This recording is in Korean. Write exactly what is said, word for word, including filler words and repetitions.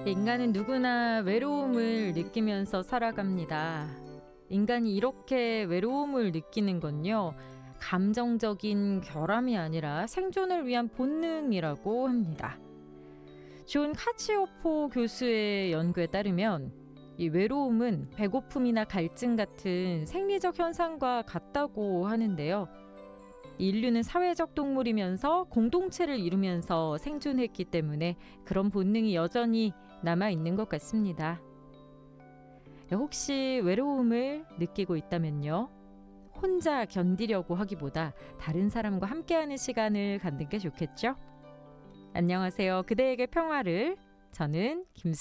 인간은 누구나 외로움을 느끼면서 살아갑니다. 인간이 이렇게 외로움을 느끼는 건요, 감정적인 결함이 아니라 생존을 위한 본능이라고 합니다. 존 카치오포 교수의 연구에 따르면 이 외로움은 배고픔이나 갈증 같은 생리적 현상과 같다고 하는데요. 인류는 사회적 동물이면서 공동체를 이루면서 생존했기 때문에 그런 본능이 여전히 남아있는 것 같습니다. 혹시 외로움을 느끼고 있다면요, 혼자 견디려고 하기보다 다른 사람과 함께하는 시간을 갖는 게 좋겠죠? 안녕하세요. 그대에게 평화를. 저는 김